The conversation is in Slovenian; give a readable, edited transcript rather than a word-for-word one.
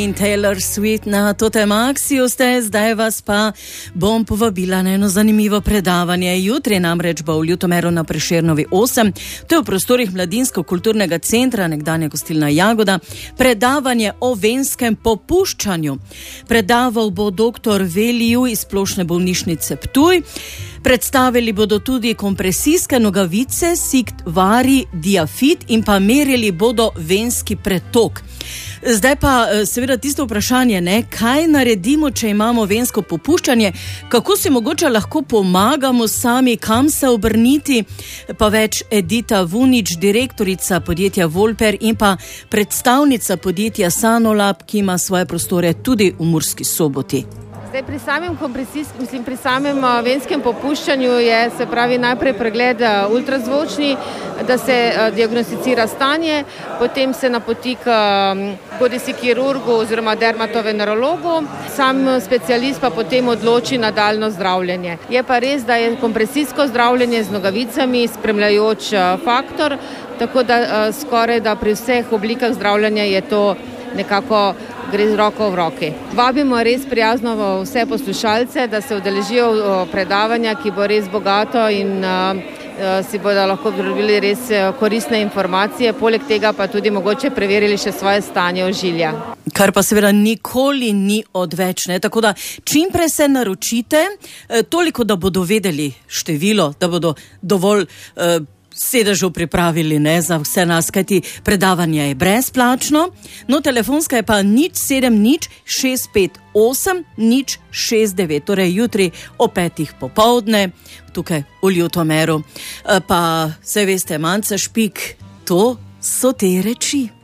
In Taylor Swift na Tote Maxiju ste, zdaj vas pa bom povabila na eno zanimivo predavanje. Jutri namreč bo v Ljutomeru na Prešernovi 8, to je v prostorih Mladinsko-kulturnega centra, nekdanja gostilna Jagoda, predavanje o venskem popuščanju. Predaval bo dr. Veliju iz Splošne bolnišnice Ptuj. Predstavili bodo tudi kompresijske nogavice, sikt vari, diafit in pa merili bodo venski pretok. Zdaj pa seveda tisto vprašanje, kaj naredimo, če imamo vensko popuščanje, kako si mogoče lahko pomagamo sami, kam se obrniti, pa več Edita Vunič, direktorica podjetja Volper in pa predstavnica podjetja Sanolab, ki ima svoje prostore tudi v Murski Soboti. Zdaj, pri samem venskem popuščanju je, se pravi, najprej pregled ultrazvočni, da se diagnosticira stanje, potem se napoti k bodisi kirurgu oziroma dermatovenerologu, sam specialist pa potem odloči nadaljnje zdravljenje. Je pa res, da je kompresijsko zdravljenje z nogavicami spremljajoč faktor, tako da skoraj da pri vseh oblikah zdravljenja je to nekako gre z roko v roki. Vabimo res prijazno vse poslušalce, da se udeležijo predavanja, ki bo res bogato in si bodo lahko dobili res koristne informacije, poleg tega pa tudi mogoče preverili še svoje stanje ožilja. Kar pa seveda nikoli ni odveč, tako da čim prej se naročite, toliko, da bodo vedeli število, da bodo dovolj sedežev pripravili za vse nas, kajti predavanje je brezplačno. No, telefonska je pa 070 658 069, torej jutri o 5. popoldne, tukaj v Ljutomeru. Pa, saj veste, Manca Špik, to so te reči.